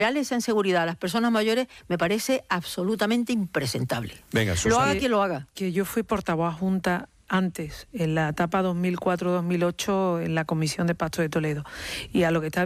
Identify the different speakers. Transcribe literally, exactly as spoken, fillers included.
Speaker 1: esa inseguridad a las personas mayores me parece absolutamente impresentable.
Speaker 2: Venga, Susana.
Speaker 1: Lo haga quien lo haga.
Speaker 3: Que yo fui portavoz adjunta antes, en la etapa dos mil cuatro dos mil ocho, en la Comisión de Pacto de Toledo. Y a lo que está